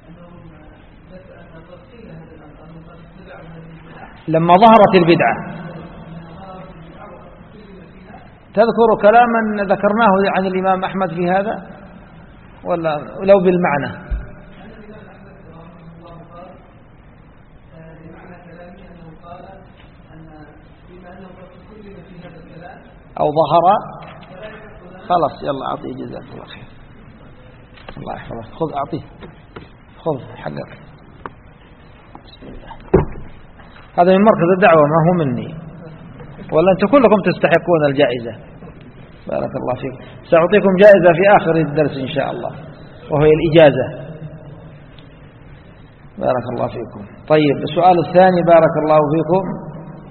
لما ظهرت البدعة تذكر كلاما ذكرناه عن الإمام أحمد في هذا ولا لو بالمعنى؟ أو ظهر خلاص. يلا أعطيه جزاك الله خير. الله يحفظك. خذ أعطيه. خذ حقك. بسم الله. هذا من مركز الدعوة ما هو مني، ولا أنتم كلكم تستحقون الجائزة. بارك الله فيكم. سأعطيكم جائزة في آخر الدرس إن شاء الله، وهي الإجازة. بارك الله فيكم. طيب السؤال الثاني بارك الله فيكم.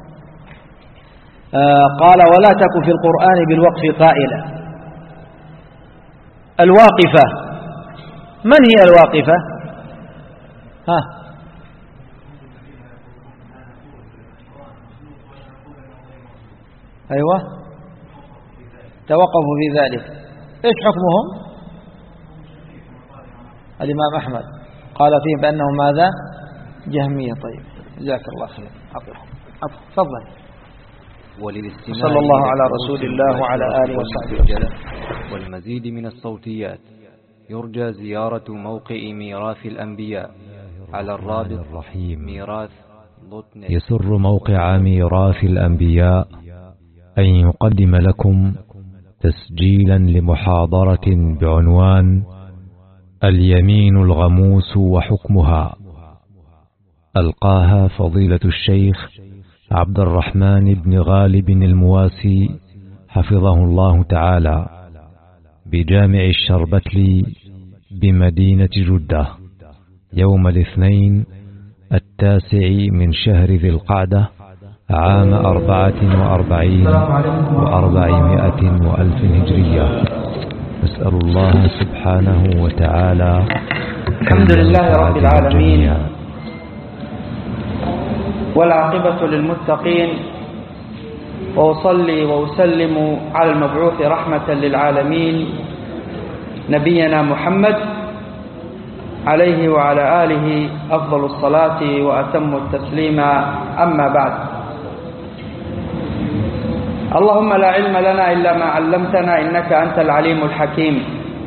قال: ولا تك في القرآن بالوقف قائلا. الواقفة من هي الواقفة؟ ها؟ أيوة توقفوا في ذلك. إيش حكمهم؟ الإمام أحمد قال فيه بأنه ماذا؟ جهمية. طيب جزاك الله خير. تفضل. صلى الله على رسول الله وعلى آله وصحبه وسلم. والمزيد من الصوتيات يرجى زيارة موقع ميراث الأنبياء على الرابط ميراث.net. يسر موقع ميراث الأنبياء أن يقدم لكم تسجيلا لمحاضرة بعنوان اليمين الغموس وحكمها، ألقاها فضيلة الشيخ عبد الرحمن بن غالب المواسي حفظه الله تعالى بجامع الشربتلي بمدينة جدة يوم الاثنين 9 من شهر ذي القعدة عام 44 و400 وألف هجرية. نسأل الله سبحانه وتعالى. الحمد لله رب العالمين، والعاقبة للمتقين، وأصلي وأسلم على المبعوث رحمة للعالمين نبينا محمد عليه وعلى آله أفضل الصلاة وأتم التسليم. أما بعد، اللهم لا علم لنا إلا ما علمتنا إنك أنت العليم الحكيم.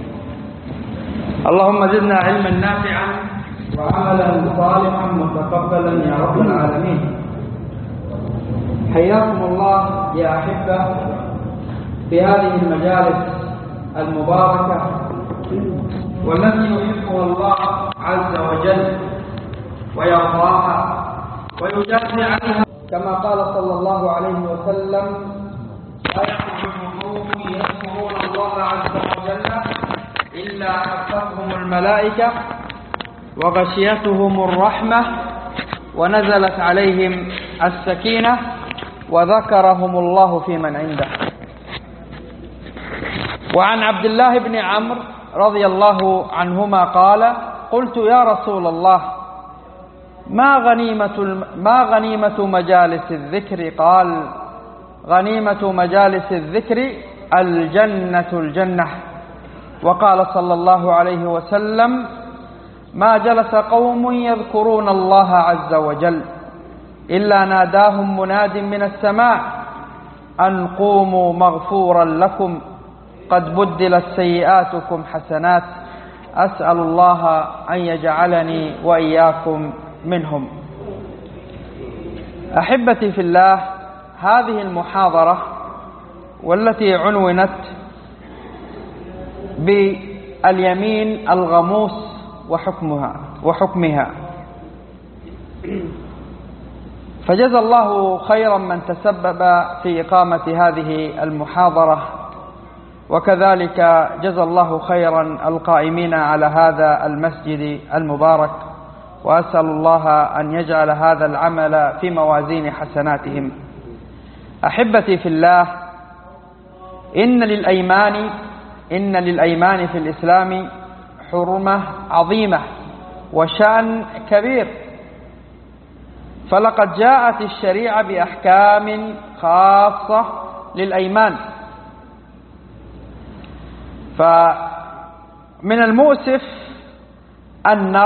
اللهم زدنا علما نافعا وعملا صالحا متقبلا يا رب العالمين. حياكم الله يا أحبة في هذه المجالس المباركة، والتي يحبها الله عز وجل ويرضاها ويجازي عنها، كما قال صلى الله عليه وسلم: لا يخرج قوم يذكرون الله عز وجل إلا حفتهم الملائكة وغشيتهم الرحمة ونزلت عليهم السكينة وذكرهم الله في من عنده. وعن عبد الله بن عمرو رضي الله عنهما قال: قلت يا رسول الله ما غنيمة مجالس الذكر؟ قال: غنيمة مجالس الذكر الجنة. وقال صلى الله عليه وسلم: ما جلس قوم يذكرون الله عز وجل إلا ناداهم مناد من السماء أن قوموا مغفورا لكم قد بدلت سيئاتكم حسنات. أسأل الله أن يجعلني وإياكم منهم. أحبتي في الله، هذه المحاضرة والتي عنونت باليمين الغموس وحكمها، فجزى الله خيرا من تسبب في إقامة هذه المحاضرة، وكذلك جزى الله خيرا القائمين على هذا المسجد المبارك، وأسأل الله أن يجعل هذا العمل في موازين حسناتهم. أحبتي في الله، إن للأيمان في الإسلام حرمة عظيمة وشأن كبير، فلقد جاءت الشريعة بأحكام خاصة للأيمان. فمن المؤسف أن